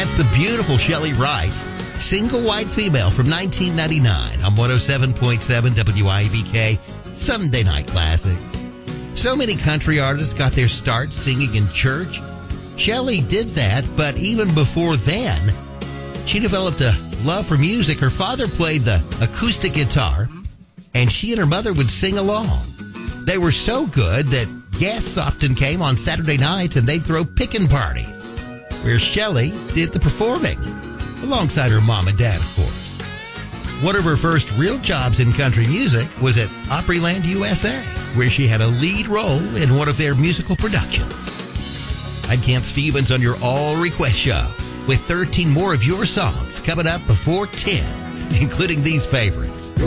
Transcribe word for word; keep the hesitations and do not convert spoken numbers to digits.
That's the beautiful Shelley Wright, single white female from nineteen ninety-nine on one oh seven point seven W I V K, Sunday Night Classics. So many country artists got their start singing in church. Shelley did that, but even before then, she developed a love for music. Her father played the acoustic guitar, and she and her mother would sing along. They were so good that guests often came on Saturday nights, and they'd throw pickin' parties, where Shelley did the performing, alongside her mom and dad, of course. One of her first real jobs in country music was at Opryland, U S A, where she had a lead role in one of their musical productions. I'm Kent Stevens on your All Request Show, with thirteen more of your songs coming up before ten, including these favorites.